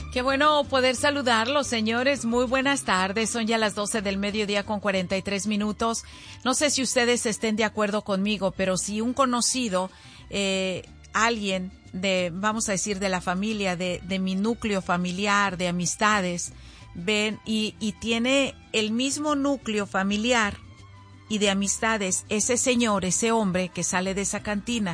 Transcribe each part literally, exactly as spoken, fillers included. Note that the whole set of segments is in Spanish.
Qué bueno poder saludarlos, señores. Muy buenas tardes. Son ya las doce del mediodía con cuarenta y tres minutos. No sé si ustedes estén de acuerdo conmigo, pero si un conocido, eh, alguien de, vamos a decir, de la familia, de, de mi núcleo familiar, de amistades, ven y, y tiene el mismo núcleo familiar y de amistades, ese señor, ese hombre que sale de esa cantina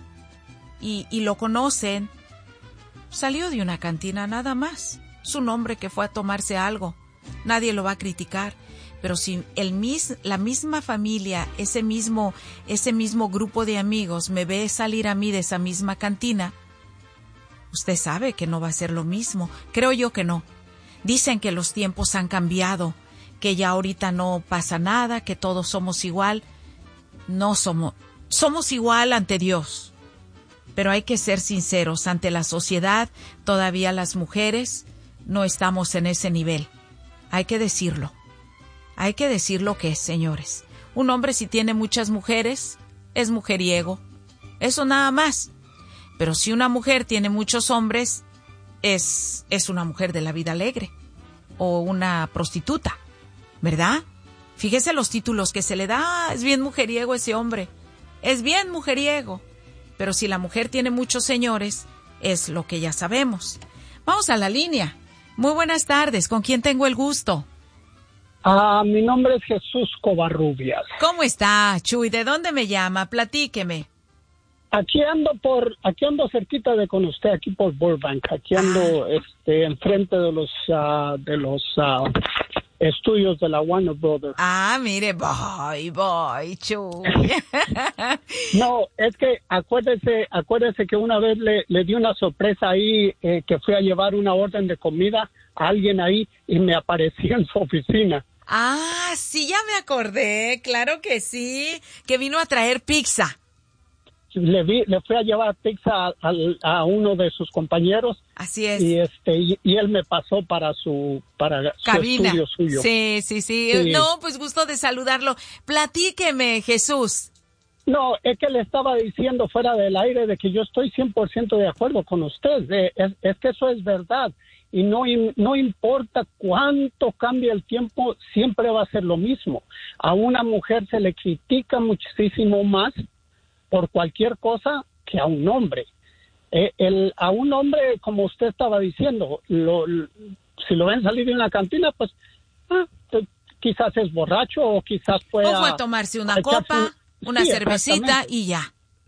y, y lo conocen, salió de una cantina nada más. Su nombre que fue a tomarse algo. Nadie lo va a criticar. Pero si el mis, la misma familia, ese mismo, ese mismo grupo de amigos me ve salir a mí de esa misma cantina, usted sabe que no va a ser lo mismo. Creo yo que no. Dicen que los tiempos han cambiado, que ya ahorita no pasa nada, que todos somos igual. No somos, somos igual ante Dios. Pero hay que ser sinceros, ante la sociedad, todavía las mujeres no estamos en ese nivel. Hay que decirlo. Hay que decir lo que es, señores. Un hombre si tiene muchas mujeres, es mujeriego. Eso nada más. Pero si una mujer tiene muchos hombres, es, es una mujer de la vida alegre. O una prostituta, ¿verdad? Fíjese los títulos que se le da. Ah, es bien mujeriego ese hombre. Es bien mujeriego. Pero si la mujer tiene muchos señores, es lo que ya sabemos. Vamos a la línea. Muy buenas tardes. ¿Con quién tengo el gusto? Ah, mi nombre es Jesús Covarrubias. ¿Cómo está, Chuy? ¿De dónde me llama? Platíqueme. Aquí ando por, aquí ando cerquita de con usted, aquí por Burbank. Aquí ando, ah. este, enfrente de los, uh, de los uh, estudios de la Warner Brothers. Ah, mire, voy, voy, Chuy. No, es que acuérdese, acuérdese que una vez le, le di una sorpresa ahí, eh, que fui a llevar una orden de comida a alguien ahí y me aparecí en su oficina. Ah, sí, ya me acordé, claro que sí, que vino a traer pizza. Le vi, le fui a llevar pizza a, a, a uno de sus compañeros. Así es. Y este y, y él me pasó para su para cabina. Su estudio suyo. Sí, sí, sí, sí. No, pues gusto de saludarlo. Platíqueme, Jesús. No, es que le estaba diciendo fuera del aire de que yo estoy cien por ciento de acuerdo con usted. Eh, es, es que eso es verdad. Y no, no importa cuánto cambie el tiempo, siempre va a ser lo mismo. A una mujer se le critica muchísimo más por cualquier cosa que a un hombre. Eh, el, a un hombre, como usted estaba diciendo, lo, lo, si lo ven salir de una cantina, pues ah, quizás es borracho o quizás fue, o fue a, a tomarse una a copa, su, una sí, cervecita y ya.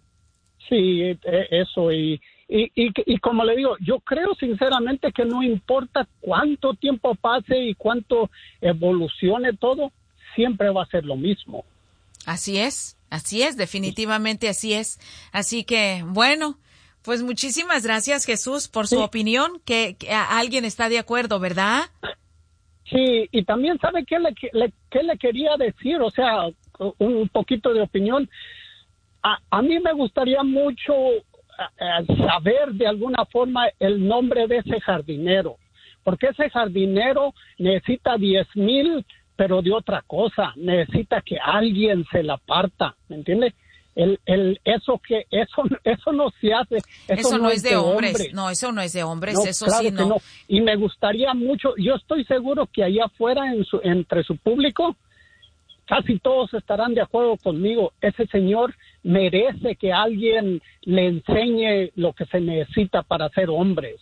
Sí, eh, eso. Y, y, y, y como le digo, yo creo sinceramente que no importa cuánto tiempo pase y cuánto evolucione todo, siempre va a ser lo mismo. Así es, así es, definitivamente así es. Así que, bueno, pues muchísimas gracias, Jesús, por su sí. opinión, que, que alguien está de acuerdo, ¿verdad? Sí, y también sabe qué le, le, qué le quería decir, o sea, un poquito de opinión. A, a mí me gustaría mucho uh, saber de alguna forma el nombre de ese jardinero, porque ese jardinero necesita diez mil pero de otra cosa, necesita que alguien se la parta, ¿me entiende? El, el, eso que, eso, eso no se hace. Eso, eso no, no es de, de hombres, hombres. no, eso no es de hombres, no, eso claro sí no. no. Y me gustaría mucho, yo estoy seguro que allá afuera, en su, entre su público, casi todos estarán de acuerdo conmigo, ese señor merece que alguien le enseñe lo que se necesita para ser hombres.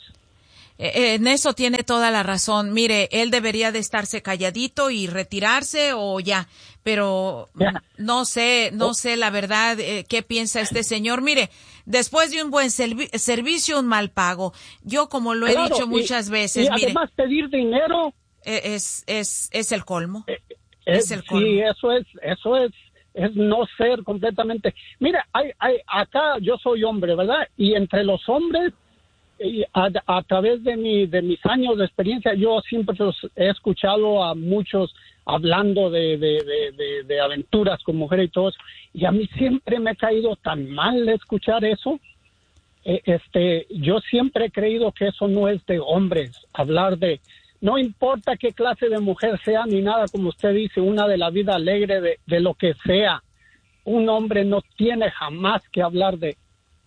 En eso tiene toda la razón. Mire, él debería de estarse calladito y retirarse o ya, pero ya. no sé, no oh. sé la verdad eh, qué piensa este señor. Mire, después de un buen servi- servicio, un mal pago. Yo, como lo he claro, dicho y, muchas veces, y mire, además pedir dinero es es es el colmo. Eh, es, es el colmo. Sí, eso es, eso es, es no ser completamente. Mira, hay, hay, acá yo soy hombre, ¿verdad? Y entre los hombres, A, a través de mi de mis años de experiencia, yo siempre he escuchado a muchos hablando de, de, de, de, de aventuras con mujeres y todo eso, y a mí siempre me ha caído tan mal escuchar eso. Eh, este, yo siempre he creído que eso no es de hombres, hablar de, no importa qué clase de mujer sea ni nada, como usted dice, una de la vida alegre, de, de lo que sea, un hombre no tiene jamás que hablar de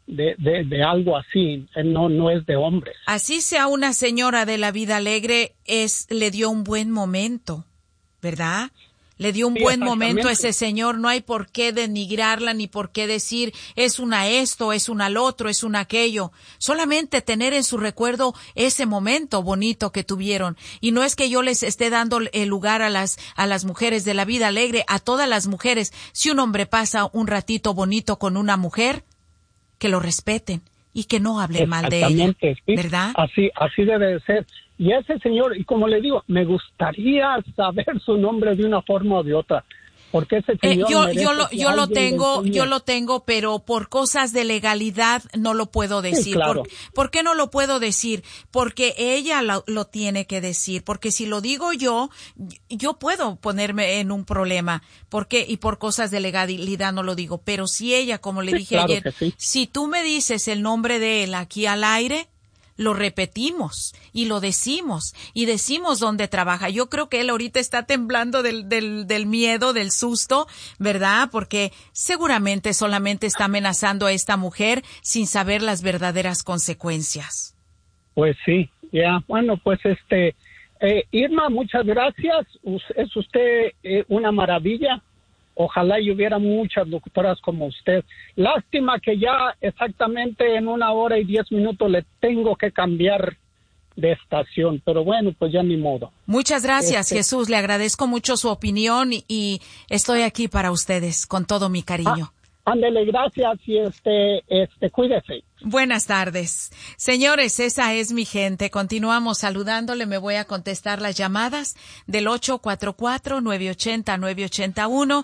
de, de, de algo así, no, no es de hombres. Así sea una señora de la vida alegre, es, le dio un buen momento, ¿verdad? Le dio un Sí, buen momento a ese señor, no hay por qué denigrarla ni por qué decir es una esto, es una al otro, es una aquello. Solamente tener en su recuerdo ese momento bonito que tuvieron. Y no es que yo les esté dando el lugar a las, a las mujeres de la vida alegre, a todas las mujeres. Si un hombre pasa un ratito bonito con una mujer, que lo respeten y que no hablen mal de ella, sí, ¿verdad? Así, así debe de ser. Y ese señor, y como le digo, me gustaría saber su nombre de una forma o de otra, porque ese señor eh, yo yo lo yo lo tengo le yo lo tengo pero por cosas de legalidad no lo puedo decir. Sí, claro. ¿Por, ¿Por qué no lo puedo decir? Porque ella lo, lo tiene que decir, porque si lo digo yo yo puedo ponerme en un problema, porque y por cosas de legalidad no lo digo, pero si ella, como le sí, dije claro ayer, sí. Si tú me dices el nombre de él aquí al aire, lo repetimos y lo decimos y decimos dónde trabaja. Yo creo que él ahorita está temblando del, del, del miedo, del susto, ¿verdad? Porque seguramente solamente está amenazando a esta mujer sin saber las verdaderas consecuencias. Pues sí, ya, bueno, pues este, eh, Irma, muchas gracias. Es usted eh, una maravilla. Ojalá y hubiera muchas locutoras como usted. Lástima que ya exactamente en una hora y diez minutos le tengo que cambiar de estación, pero bueno, pues ya ni modo. Muchas gracias, este... Jesús. Le agradezco mucho su opinión y, y estoy aquí para ustedes con todo mi cariño. Ah. Ándele, gracias y este, este, cuídese. Buenas tardes. Señores, esa es mi gente. Continuamos saludándole. Me voy a contestar las llamadas del ocho cuatro cuatro, nueve ocho cero, nueve ocho uno.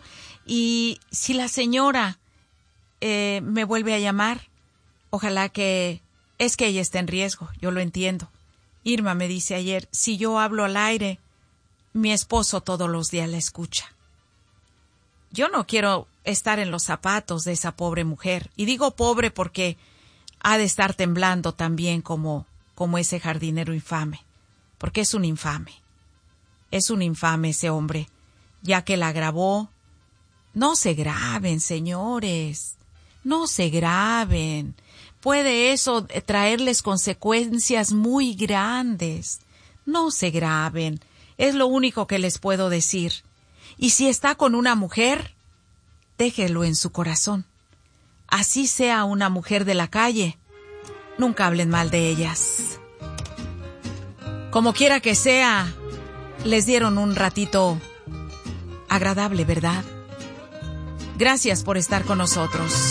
Y si la señora eh, me vuelve a llamar, ojalá que... Es que ella está en riesgo, yo lo entiendo. Irma me dice ayer, si yo hablo al aire, mi esposo todos los días la escucha. Yo no quiero estar en los zapatos de esa pobre mujer. Y digo pobre porque ha de estar temblando también como, como ese jardinero infame. Porque es un infame. Es un infame ese hombre, ya que la grabó. No se graben, señores. No se graben. Puede eso traerles consecuencias muy grandes. No se graben. Es lo único que les puedo decir. Y si está con una mujer, déjelo en su corazón. Así sea una mujer de la calle, nunca hablen mal de ellas. Como quiera que sea, les dieron un ratito agradable, ¿verdad? Gracias por estar con nosotros.